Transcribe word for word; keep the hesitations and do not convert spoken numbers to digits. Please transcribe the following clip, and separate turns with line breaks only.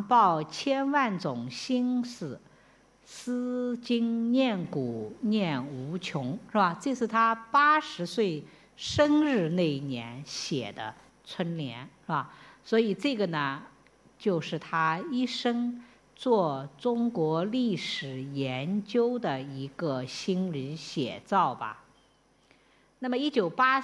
抱千万种心思，思今念古念无穷，是吧？这是他八十岁生日那一年写的春联，是吧？所以这个呢，就是他一生做中国历史研究的一个心理写照吧。那么一九八